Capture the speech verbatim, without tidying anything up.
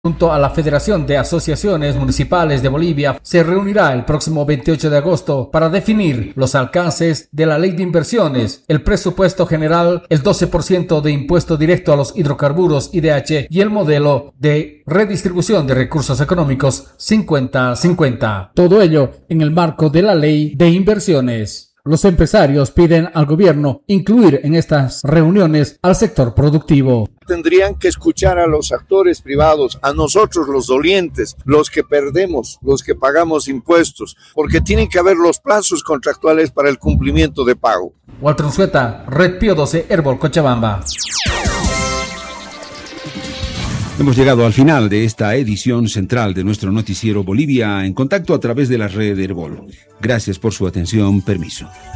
Junto a la Federación de Asociaciones Municipales de Bolivia, se reunirá el próximo veintiocho de agosto para definir los alcances de la Ley de Inversiones, el presupuesto general, el doce por ciento de impuesto directo a los hidrocarburos I D H y el modelo de redistribución de recursos económicos cincuenta cincuenta. Todo ello en el marco de la Ley de Inversiones. Los empresarios piden al gobierno incluir en estas reuniones al sector productivo. Tendrían que escuchar a los actores privados, a nosotros los dolientes, los que perdemos, los que pagamos impuestos, porque tienen que haber los plazos contractuales para el cumplimiento de pago. Walter Unzueta, Red Pío doce, Herbol, Cochabamba. Hemos llegado al final de esta edición central de nuestro noticiero Bolivia en contacto a través de la red Herbol. Gracias por su atención. Permiso.